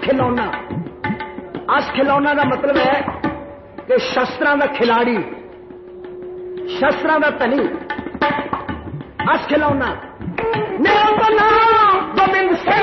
खिलौना। अस खिलौना का मतलब है कि शस्त्रां का खिलाड़ी, शस्त्रां का धनी। अस खिलौना मेरा तो नाम गोबिंद सिंह